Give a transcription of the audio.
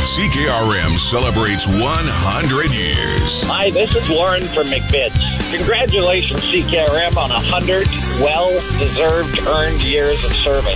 CKRM celebrates 100 years. Hi, this is Warren from McBitts. Congratulations, CKRM, on 100 well-deserved earned years of service.